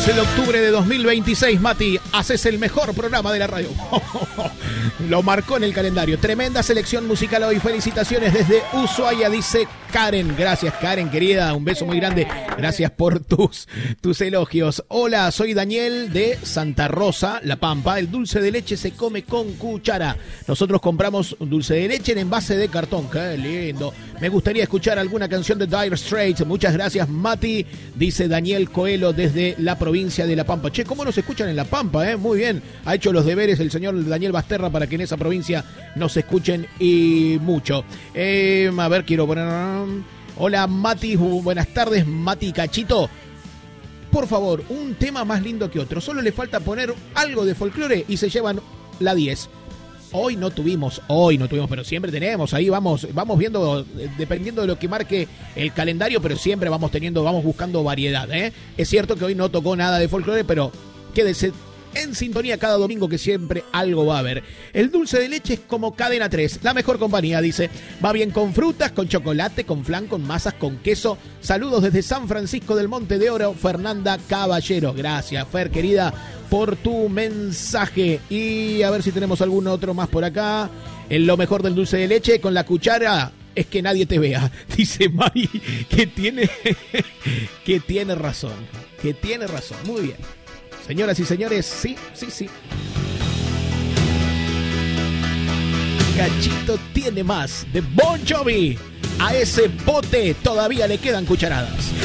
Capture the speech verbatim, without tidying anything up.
once de octubre de dos mil veintiséis, Mati, haces el mejor programa de la radio. Lo marcó en el calendario. Tremenda selección musical hoy. Felicitaciones desde Ushuaia, dice Karen. Gracias, Karen, querida. Un beso muy grande. Gracias por tus, tus elogios. Hola, soy Daniel de Santa Rosa, La Pampa. El dulce de leche se come con cuchara. Nosotros compramos dulce de leche en envase de cartón. Qué lindo. Me gustaría escuchar alguna canción de Dire Straits. Muchas gracias, Mati, dice Daniel Coelho desde la provincia de La Pampa. Che, ¿cómo nos escuchan en La Pampa? Eh? Muy bien. Ha hecho los deberes el señor Daniel Basterra para que en esa provincia nos escuchen y mucho. Eh, a ver, quiero poner... Hola, Mati. Buenas tardes, Mati Cachito. Por favor, un tema más lindo que otro. Solo le falta poner algo de folclore y se llevan la diez. Hoy no tuvimos, hoy no tuvimos, pero siempre tenemos, ahí vamos, vamos viendo, dependiendo de lo que marque el calendario, pero siempre vamos teniendo, vamos buscando variedad, ¿eh? Es cierto que hoy no tocó nada de folclore, pero quédese en sintonía cada domingo que siempre algo va a haber. El dulce de leche es como Cadena tres, la mejor compañía, dice. Va bien con frutas, con chocolate, con flan, con masas, con queso. Saludos desde San Francisco del Monte de Oro, Fernanda Caballero. Gracias, Fer, querida, por tu mensaje. Y a ver si tenemos algún otro más por acá. En lo mejor del dulce de leche, con la cuchara, es que nadie te vea. Dice Mari, que tiene, que tiene razón. Que tiene razón. Muy bien. Señoras y señores, sí, sí, sí. Cachito tiene más de Bon Jovi. A ese bote todavía le quedan cucharadas.